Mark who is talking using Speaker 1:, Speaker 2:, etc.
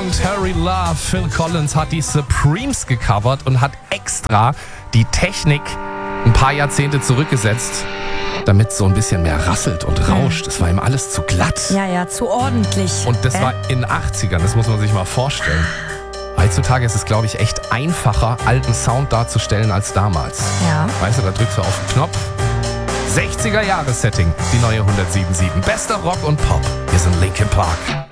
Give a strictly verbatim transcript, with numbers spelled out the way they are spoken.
Speaker 1: Sound, Hurry Love. Phil Collins hat die Supremes gecovert und hat extra die Technik ein paar Jahrzehnte zurückgesetzt, damit so ein bisschen mehr rasselt und rauscht. Das war ihm alles zu glatt.
Speaker 2: Ja, ja, zu ordentlich.
Speaker 1: Und das
Speaker 2: Äh?
Speaker 1: war in den achtzigern, das muss man sich mal vorstellen. Heutzutage ist es, glaube ich, echt einfacher, alten Sound darzustellen als damals.
Speaker 2: Ja.
Speaker 1: Weißt du, da drückst du auf den Knopf. sechziger-Jahres-Setting, die neue hundertsieben Komma sieben. Bester Rock und Pop. Wir sind Linkin Park.